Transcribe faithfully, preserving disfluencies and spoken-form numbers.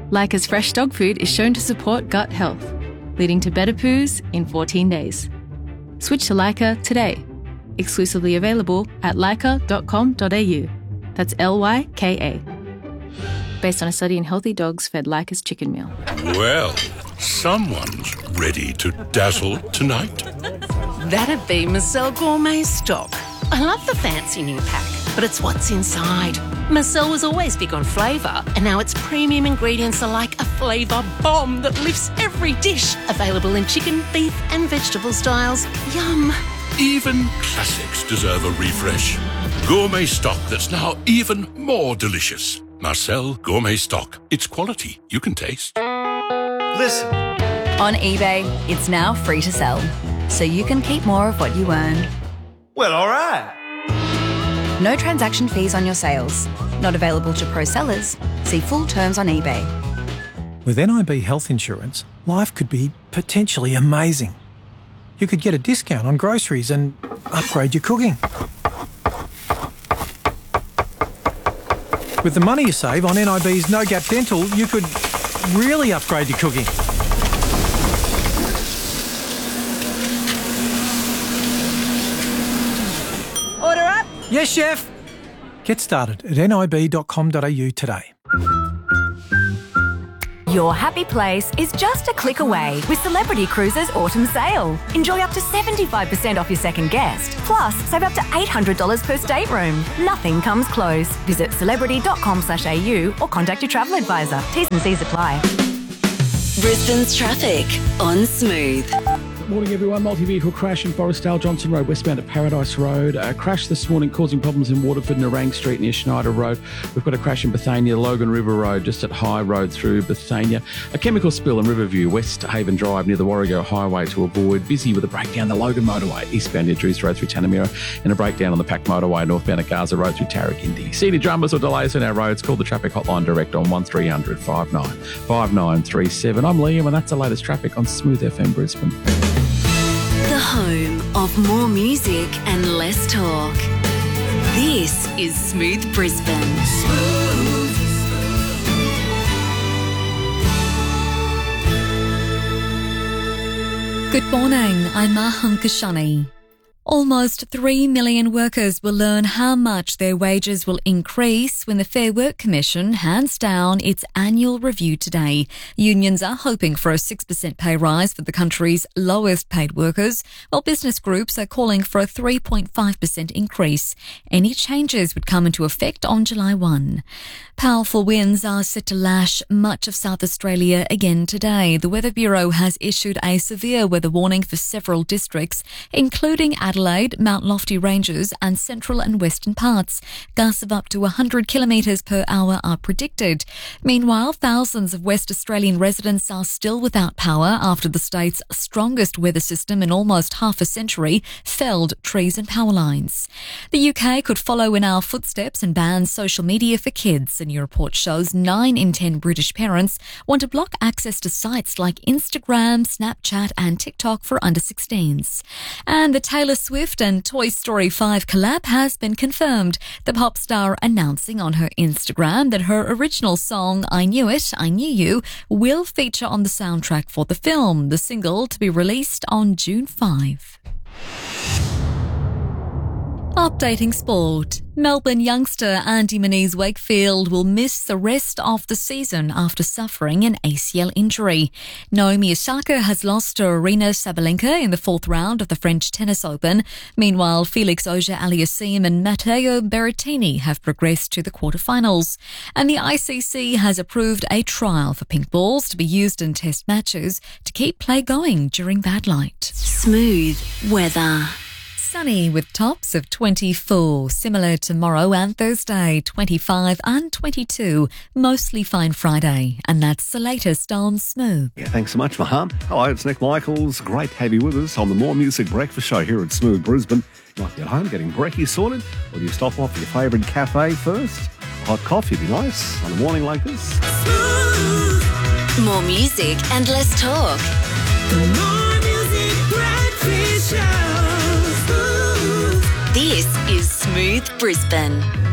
Lyca's fresh dog food is shown to support gut health, leading to better poos in fourteen days. Switch to Lyca today. Exclusively available at lyca dot com dot a u. That's L Y K A. Based on a study in healthy dogs fed Lyca's chicken meal. Well, someone's ready to dazzle tonight. That'd be Marcel Gourmet Stock. I love the fancy new pack, but it's what's inside. Marcel was always big on flavour, and now its premium ingredients are like a flavour bomb that lifts every dish. Available in chicken, beef and vegetable styles. Yum. Even classics deserve a refresh. Gourmet Stock that's now even more delicious. Marcel Gourmet Stock. It's quality you can taste. Listen. On eBay, it's now free to sell, so you can keep more of what you earn. Well, all right. No transaction fees on your sales. Not available to pro sellers. See full terms on eBay. With N I B Health Insurance, life could be potentially amazing. You could get a discount on groceries and upgrade your cooking. With the money you save on N I B's No Gap Dental, you could really upgrade your cooking. Order up. Yes, chef. Get started at n i b dot com dot a u today. Your happy place is just a click away with Celebrity Cruises Autumn Sale. Enjoy up to seventy-five percent off your second guest. Plus, save up to eight hundred dollars per stateroom. Nothing comes close. Visit celebrity dot com slash a u or contact your travel advisor. T's and C's apply. Brisbane's traffic on Smooth. Morning everyone. Multi-vehicle crash in Forestdale Johnson Road westbound at Paradise Road. A crash this morning causing problems in Waterford, Nerang Street near Schneider Road. We've got a crash in Bethania, Logan River Road just at High Road through Bethania. A chemical spill in Riverview, West Haven Drive near the Warrego Highway to avoid. Busy with a breakdown the Logan Motorway eastbound near Drews Road through Tanamira, and a breakdown on the Pack Motorway northbound at Gaza Road through Tarragindi. See any dramas or delays on our roads? Call the traffic hotline direct on one three hundred five nine five nine three seven. I'm Liam and that's the latest traffic on Smooth F M Brisbane. The home of more music and less talk. This is Smooth Brisbane. Smooth. Good morning, I'm Maham Kashani. Almost three million workers will learn how much their wages will increase when the Fair Work Commission hands down its annual review today. Unions are hoping for a six percent pay rise for the country's lowest paid workers, while business groups are calling for a three point five percent increase. Any changes would come into effect on July first. Powerful winds are set to lash much of South Australia again today. The Weather Bureau has issued a severe weather warning for several districts, including Adelaide, Mount Lofty Ranges and central and western parts. Gusts of up to one hundred kilometres per hour are predicted. Meanwhile, thousands of West Australian residents are still without power after the state's strongest weather system in almost half a century felled trees and power lines. The U K could follow in our footsteps and ban social media for kids. A new report shows nine in ten British parents want to block access to sites like Instagram, Snapchat and TikTok for under sixteens. And the Taylor Swift and Toy Story five collab has been confirmed. The pop star announcing on her Instagram that her original song, I Knew It, I Knew You, will feature on the soundtrack for the film, the single to be released on June fifth. Updating sport. Melbourne youngster Andy Moniz Wakefield will miss the rest of the season after suffering an A C L injury. Naomi Osaka has lost to Aryna Sabalenka in the fourth round of the French Tennis Open. Meanwhile, Felix Auger-Aliassime and Matteo Berrettini have progressed to the quarterfinals. And the I C C has approved a trial for pink balls to be used in test matches to keep play going during bad light. Smooth weather. Sunny with tops of twenty-four, similar tomorrow and Thursday, twenty-five and twenty-two, mostly fine Friday. And that's the latest on Smooth. Yeah, thanks so much, Maham. Hello, it's Nick Michaels. Great to have you with us on the More Music Breakfast Show here at Smooth Brisbane. You might be at home getting brekkie sorted, or do you stop off at your favourite cafe first? A hot coffee would be nice on a morning like this. Smooth. More music and less talk. The More Music Breakfast Show. This is Smooth Brisbane.